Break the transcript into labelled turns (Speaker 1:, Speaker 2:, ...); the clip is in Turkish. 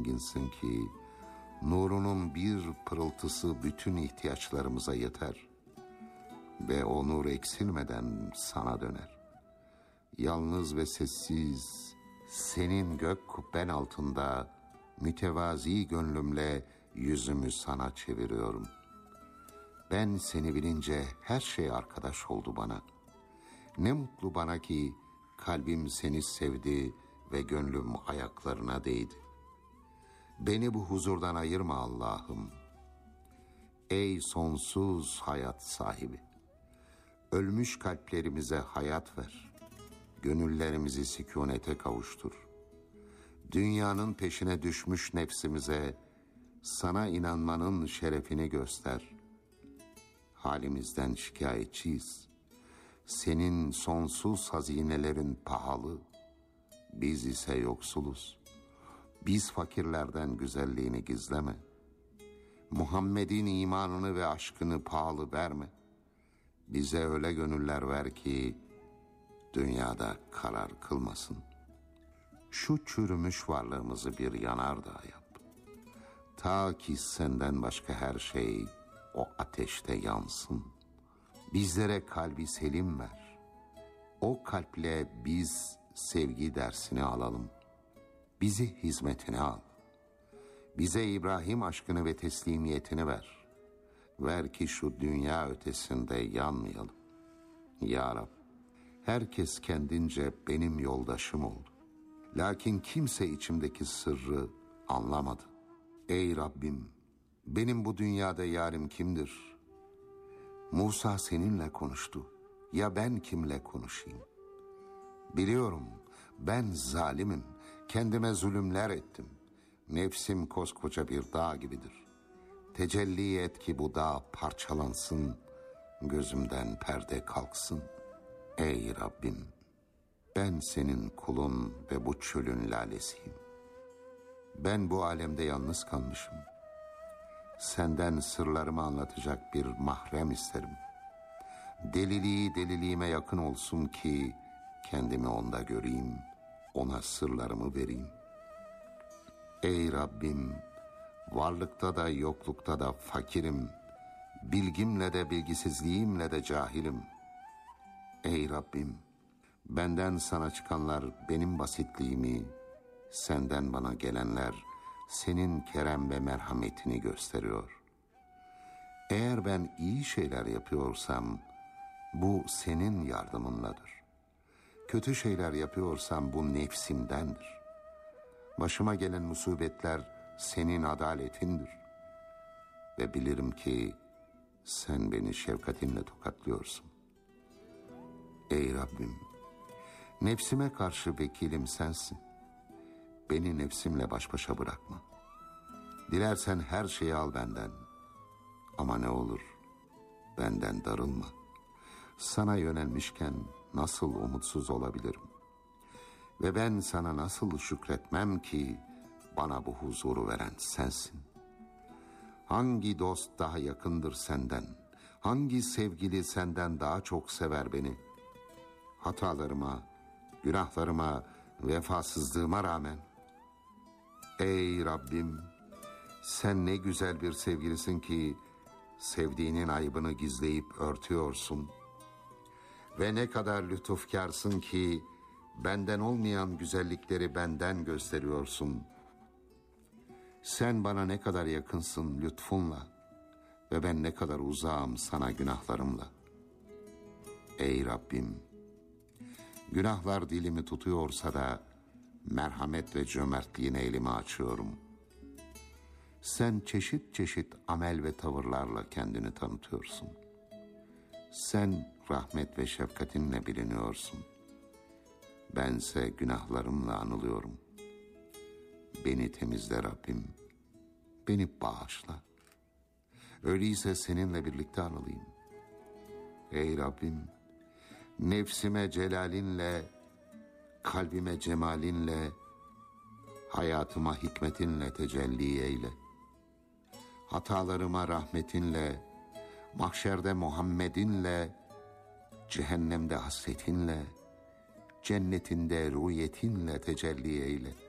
Speaker 1: zenginsin ki nurunun bir pırıltısı bütün ihtiyaçlarımıza yeter ve o nur eksilmeden sana döner. Yalnız ve sessiz senin gök kubben altında mütevazi gönlümle yüzümü sana çeviriyorum. Ben seni bilince her şey arkadaş oldu bana. Ne mutlu bana ki kalbim seni sevdi ve gönlüm ayaklarına değdi. Beni bu huzurdan ayırma Allah'ım. Ey sonsuz hayat sahibi, ölmüş kalplerimize hayat ver. Gönüllerimizi sükunete kavuştur. Dünyanın peşine düşmüş nefsimize sana inanmanın şerefini göster. Halimizden şikayetçiyiz. Senin sonsuz hazinelerin pahalı, biz ise yoksuluz. Biz fakirlerden güzelliğini gizleme. Muhammed'in imanını ve aşkını pahalı verme. Bize öyle gönüller ver ki dünyada karar kılmasın. Şu çürümüş varlığımızı bir yanardağ yap. Ta ki senden başka her şey o ateşte yansın. Bizlere kalbi selim ver. O kalple biz sevgi dersini alalım. Bizi hizmetine al. Bize İbrahim aşkını ve teslimiyetini ver. Ver ki şu dünya ötesinde yanmayalım. Ya Rab, herkes kendince benim yoldaşım oldu. Lakin kimse içimdeki sırrı anlamadı. Ey Rabbim, benim bu dünyada yarim kimdir? Musa seninle konuştu. Ya ben kimle konuşayım? Biliyorum ben zalimim. Kendime zulümler ettim. Nefsim koskoca bir dağ gibidir. Tecelli et ki bu dağ parçalansın. Gözümden perde kalksın. Ey Rabbim, ben senin kulun ve bu çölün lalesiyim. Ben bu alemde yalnız kalmışım. Senden sırlarımı anlatacak bir mahrem isterim. Deliliği deliliğime yakın olsun ki kendimi onda göreyim, ona sırlarımı vereyim. Ey Rabbim, varlıkta da yoklukta da fakirim, bilgimle de bilgisizliğimle de cahilim. Ey Rabbim, benden sana çıkanlar benim basitliğimi, senden bana gelenler senin kerem ve merhametini gösteriyor. Eğer ben iyi şeyler yapıyorsam bu senin yardımınladır. Kötü şeyler yapıyorsam bu nefsimdendir. Başıma gelen musibetler senin adaletindir. Ve bilirim ki sen beni şefkatinle tokatlıyorsun. Ey Rabbim, nefsime karşı vekilim sensin. Beni nefsimle baş başa bırakma. Dilersen her şeyi al benden. Ama ne olur benden darılma. Sana yönelmişken nasıl umutsuz olabilirim? Ve ben sana nasıl şükretmem ki bana bu huzuru veren sensin? Hangi dost daha yakındır senden? Hangi sevgili senden daha çok sever beni? Hatalarıma, günahlarıma, vefasızlığıma rağmen. Ey Rabbim, sen ne güzel bir sevgilisin ki sevdiğinin ayıbını gizleyip örtüyorsun. Ve ne kadar lütufkarsın ki benden olmayan güzellikleri benden gösteriyorsun. Sen bana ne kadar yakınsın lütfunla ve ben ne kadar uzağım sana günahlarımla. Ey Rabbim, günahlar dilimi tutuyorsa da merhamet ve cömertliğine elimi açıyorum. Sen çeşit çeşit amel ve tavırlarla kendini tanıtıyorsun. Sen rahmet ve şefkatinle biliniyorsun. Bense günahlarımla anılıyorum. Beni temizle Rabbim, beni bağışla. Öyleyse seninle birlikte anılayım. Ey Rabbim, nefsime celalinle, kalbime cemalinle, hayatıma hikmetinle tecelli eyle. Hatalarıma rahmetinle, mahşerde Muhammed'inle, cehennemde hasretinle, cennetinde ruhiyetinle tecelli eyle.